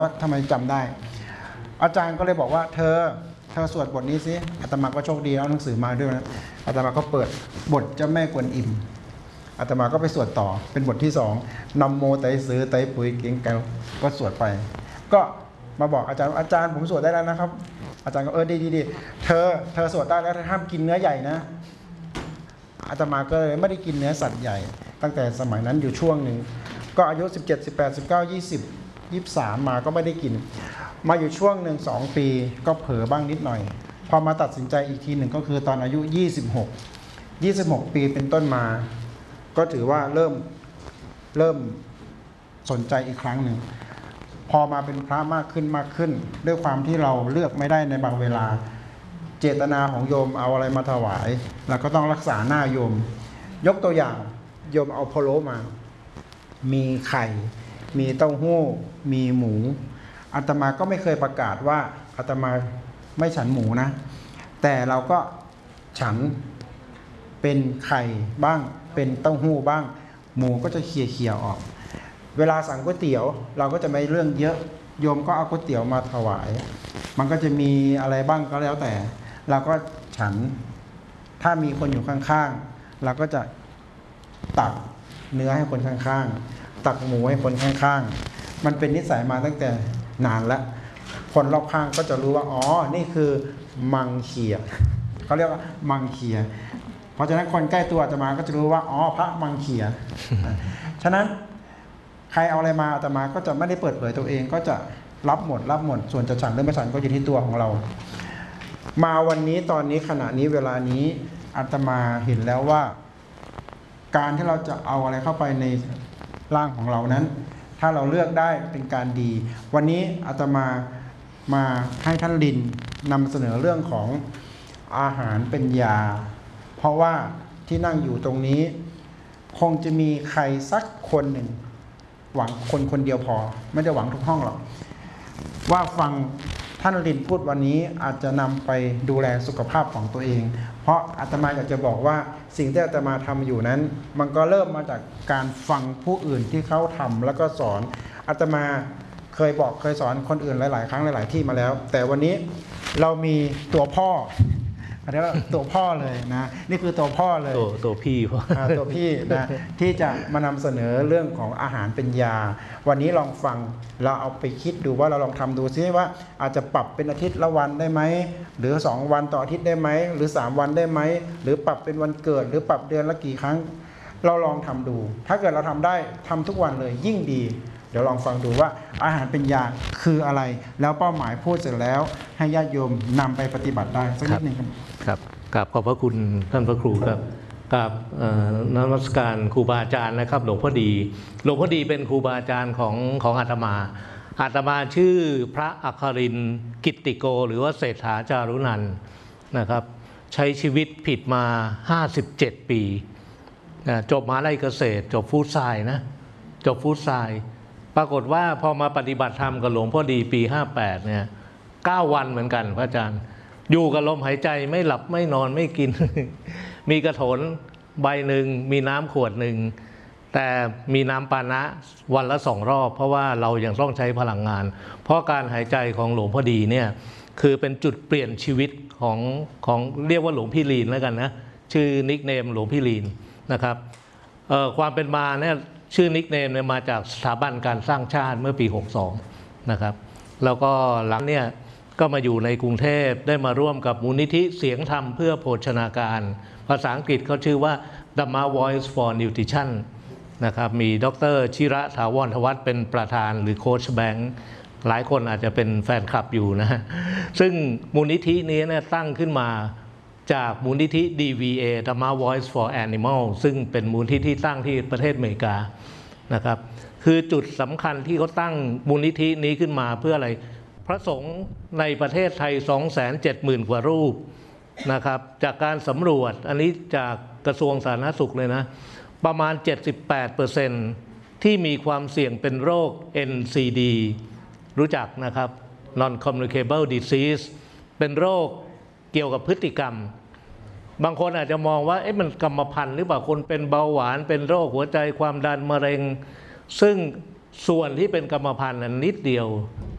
ว่าทำไมจำได้อาจารย์ก็เลยบอกว่าเธอสวดบทนี้สิอาตมาก็โชคดีเอาหนังสือมาด้วยนะอาตมาก็เปิดบทเจ้าแม่กวนอิมอาตมาก็ไปสวดต่อเป็นบทที่2นำโมไตซื้อไตปุ๋ยเก่งแกวก็สวดไปก็มาบอกอาจารย์ผมสวดได้แล้วนะครับอาจารย์ก็ดีเธอสวดได้แล้วห้ามกินเนื้อใหญ่นะอาตมาก็เลยไม่ได้กินเนื้อสัตว์ใหญ่ตั้งแต่สมัยนั้นอยู่ช่วงหนึ่งก็อายุ17 18 19 20 23มาก็ไม่ได้กินมาอยู่ช่วงหนึ่ง2 ปีก็เผลอบ้างนิดหน่อยพอมาตัดสินใจอีกทีหนึ่งก็คือตอนอายุ26 ปีเป็นต้นมาก็ถือว่าเริ่มสนใจอีกครั้งหนึ่งพอมาเป็นพระมากขึ้นด้วยความที่เราเลือกไม่ได้ในบางเวลาเจตนาของโยมเอาอะไรมาถวายเราก็ต้องรักษาหน้าโยมยกตัวอย่างโยมเอาพะโล้มามีไข่มีเต้าหู้มีหมูอาตมาก็ไม่เคยประกาศว่าอาตมาไม่ฉันหมูนะแต่เราก็ฉันเป็นไข่บ้างเป็นเต้าหู้บ้างหมูก็จะเขี่ยออกเวลาสั่งก๋วยเตี๋ยวเราก็จะไม่เรื่องเยอะโยมก็เอาก๋วยเตี๋ยวมาถวายมันก็จะมีอะไรบ้างก็แล้วแต่เราก็ฉันถ้ามีคนอยู่ข้างๆเราก็จะตักเนื้อให้คนข้างๆตักหมูให้คนข้างๆมันเป็นนิสัยมาตั้งแต่นานแล้วคนรอบข้างก็จะรู้ว่าอ๋อนี่คือมังเขียเขาเรียกว่ามังเขียเพราะฉะนั้นคนใกล้ตัวอาตมาก็จะรู้ว่าอ๋อพระมังเขียฉะนั้นใครเอาอะไรมาอาตมาก็จะไม่ได้เปิดเผยตัวเองก็จะรับหมดส่วนจะฉันหรือไม่ฉันก็อยู่ที่ตัวของเรามาวันนี้ตอนนี้ขณะนี้เวลานี้อาตมาเห็นแล้วว่าการที่เราจะเอาอะไรเข้าไปในร่างของเรานั้นถ้าเราเลือกได้เป็นการดีวันนี้อาตมาให้ท่านลินนำเสนอเรื่องของอาหารเป็นยาเพราะว่าที่นั่งอยู่ตรงนี้คงจะมีใครสักคนหนึ่งหวังคนเดียวพอไม่ได้หวังทุกห้องหรอกว่าฟังท่านลินพูดวันนี้อาจจะนำไปดูแลสุขภาพของตัวเองเพราะอาตมาอยากจะบอกว่าสิ่งที่อาตมาทำอยู่นั้นมันก็เริ่มมาจากการฟังผู้อื่นที่เขาทำแล้วก็สอนอาตมาเคยสอนคนอื่นหลายๆครั้งหลายๆที่มาแล้วแต่วันนี้เรามีตัวพ่อเรียกว่าตัวพ่อเลยนะนี่คือตัวพ่อเลยตัวพี่ตัวพี่นะที่จะมานำเสนอเรื่องของอาหารเป็นยาวันนี้ลองฟังเราเอาไปคิดดูว่าเราลองทำดูซิว่าอาจจะปรับเป็นอาทิตย์ละวันได้ไหมหรือ2 วันต่ออาทิตย์ได้ไหมหรือ3 วันได้ไหมหรือปรับเป็นวันเกิดหรือปรับเดือนละกี่ครั้งเราลองทำดูถ้าเกิดเราทำได้ทำทุกวันเลยยิ่งดีเดี๋ยวลองฟังดูว่าอาหารเป็นยาคืออะไรแล้วเป้าหมายพูดเสร็จแล้วให้ญาติโยมนำไปปฏิบัติได้สักนิดหนึ่งครับกับขอบพระคุณท่านพระครูครับกับนมัสการครูบาอาจารย์นะครับหลวงพ่อดีเป็นครูบาอาจารย์ของอาตมาชื่อพระอัครินทร์กิตติโกหรือว่าเศรษฐาจารุนันท์นะครับใช้ชีวิตผิดมา57 ปีจบมหาวิทยาลัยเกษตรจบฟู้ดไซน์นะจบฟู้ดไซน์ปรากฏว่าพอมาปฏิบัติธรรมกับหลวงพ่อดีปี58เนี่ย9 วันเหมือนกันพระอาจารย์อยู่กับลมหายใจไม่หลับไม่นอนไม่กิน มีกระโถนใบหนึ่งมีน้ำขวดหนึ่งแต่มีน้ำปานะวันละ2 รอบเพราะว่าเรายังต้องใช้พลังงานเพราะการหายใจของหลวงพ่อดีเนี่ยคือเป็นจุดเปลี่ยนชีวิตของเรียกว่าหลวงพี่ลีนแล้วกันนะชื่อนิกเนมหลวงพี่ลีนนะครับความเป็นมาเนี่ยชื่อนิกเนมเนี่ยมาจากสถาบันการสร้างชาติเมื่อปี62นะครับแล้วก็หลังเนี่ยก็มาอยู่ในกรุงเทพได้มาร่วมกับมูลนิธิเสียงธรรมเพื่อโภชนาการภาษาอังกฤษเขาชื่อว่า Dhamma Voice for Nutrition นะครับมีดร.ชิระถาวรทวัฒน์เป็นประธานหรือโค้ชแบงค์หลายคนอาจจะเป็นแฟนคลับอยู่นะซึ่งมูลนิธินี้เนี่ยตั้งขึ้นมาจากมูลนิธิ DVA Dhamma Voice for Animal ซึ่งเป็นมูลนิธิที่ตั้งที่ประเทศอเมริกานะครับคือจุดสำคัญที่เขาตั้งมูลนิธินี้ขึ้นมาเพื่ออะไรพระสงฆ์ในประเทศไทย 270,000 กว่ารูปนะครับจากการสำรวจอันนี้จากกระทรวงสาธารณสุขเลยนะประมาณ 78% ที่มีความเสี่ยงเป็นโรค NCD รู้จักนะครับ Non Communicable Disease เป็นโรคเกี่ยวกับพฤติกรรมบางคนอาจจะมองว่ามันกรรมพันธุ์หรือเปล่าคนเป็นเบาหวานเป็นโรคหัวใจความดันมะเร็งซึ่งส่วนที่เป็นกรรมพันธุ์นั้นนิดเดียว